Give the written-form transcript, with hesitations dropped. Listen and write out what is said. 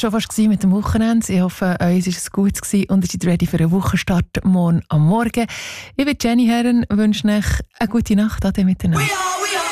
schon fast mit dem Wochenende. Ich hoffe, uns war es gut und ihr seid ready für einen Wochenstart morgen am Morgen. Ich bin Jenny Herren, wünsche euch eine gute Nacht. Ade miteinander.